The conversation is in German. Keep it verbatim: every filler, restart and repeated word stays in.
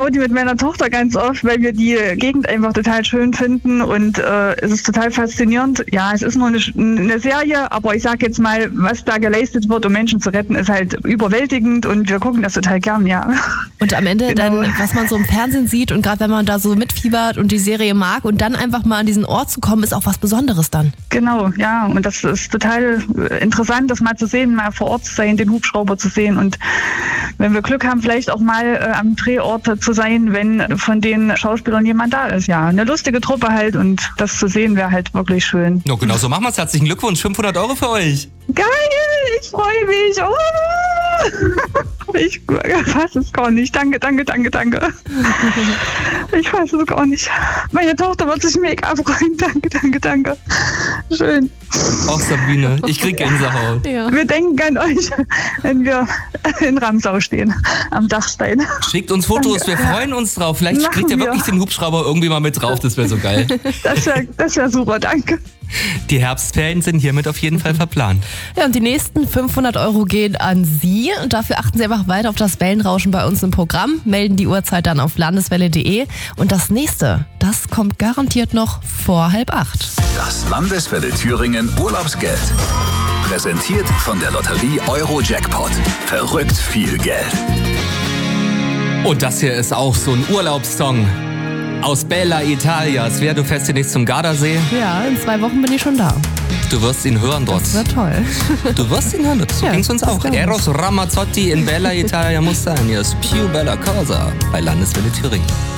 Audi mit meiner Tochter ganz oft, weil wir die Gegend einfach total schön finden und äh, es ist total faszinierend. Ja, es ist nur eine, eine Serie, aber ich sage jetzt mal, was da geleistet wird, um Menschen zu retten, ist halt überwältigend und wir gucken das total gern, ja. Und am Ende Genau. dann, was man so im Fernsehen sieht und gerade wenn man da so mitfiebert und die Serie mag und dann einfach mal an diesen Ort zu kommen, ist auch was Besonderes dann. Genau, ja, und das ist total interessant, das mal zu sehen, mal vor Ort zu sein, den Hubschrauber zu sehen und wenn wir Glück haben, vielleicht auch mal äh, am Drehort zu sein, wenn von den Schauspielern jemand da ist. Ja, eine lustige Truppe halt und das zu sehen wäre halt wirklich schön. No, genau so machen wir es. Herzlichen Glückwunsch, fünfhundert Euro für euch. Geil, ich freue mich. Oh. Ich fasse es gar nicht. Danke, danke, danke, danke. Ich fasse es gar nicht. Meine Tochter wird sich mega freuen. Danke, danke, danke. Schön. Auch Sabine, ich krieg Gänsehaut. Ja. Wir denken an euch, wenn wir in Ramsau stehen, am Dachstein. Schickt uns Fotos, Danke. wir freuen uns drauf. Vielleicht Machen kriegt ihr wir. wirklich den Hubschrauber irgendwie mal mit drauf, das wäre so geil. Das wäre das wär super, danke. Die Herbstferien sind hiermit auf jeden Fall verplant. Ja, und die nächsten fünfhundert Euro gehen an Sie. Und dafür achten Sie einfach weiter auf das Wellenrauschen bei uns im Programm. Melden die Uhrzeit dann auf landeswelle punkt de. Und das nächste, das kommt garantiert noch vor halb acht. Das Landeswelle Thüringen Urlaubsgeld. Präsentiert von der Lotterie Euro-Jackpot. Verrückt viel Geld. Und das hier ist auch so ein Urlaubssong aus Bella Italia. Svea, du fährst hier nicht zum Gardasee. Ja, in zwei Wochen bin ich schon da. Du wirst ihn hören dort. Das wird toll. Du wirst ihn hören, so Ja, ging's uns das auch. glaub ich. Eros Ramazzotti in Bella Italia muss sein. Hier ist Più Bella Cosa bei Landeswelle Thüringen.